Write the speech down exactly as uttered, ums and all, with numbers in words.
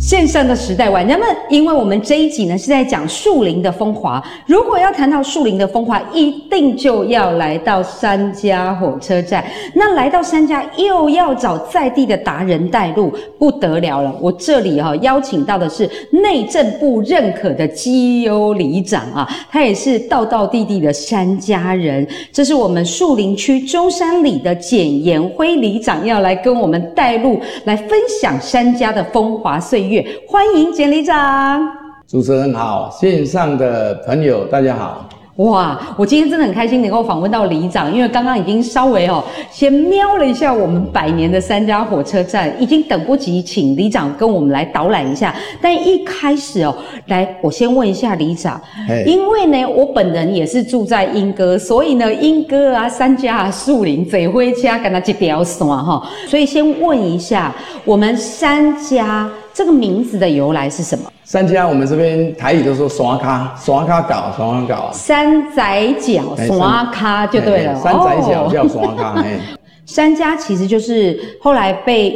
线上的时代玩家们，因为我们这一集呢是在讲树林的风华，如果要谈到树林的风华，一定就要来到三家火车站。那来到三家又要找在地的达人带路，不得了了。我这里哈、哦、邀请到的是内政部认可的绩优里长啊，他也是道道地地的山家人。这是我们树林区中山里的简延辉里长要来跟我们带路，来分享山家的风华岁月。欢迎简里长。 主持人好，线上的朋友大家好。 哇，我今天真的很开心能够访问到里长，因为刚刚已经稍微哦先瞄了一下我们百年的三家火车站，已经等不及请里长跟我们来导览一下。但一开始哦，来我先问一下里长，因为呢我本人也是住在莺歌，所以呢莺歌啊、三家啊、树林、水灰家跟他这条线哈，所以先问一下我们三家这个名字的由来是什么？ 三家我们这边台语都说山卡，山卡搞，山卡搞， 山仔脚，山卡就对了。 山仔脚叫山卡。 山家其实就是后来被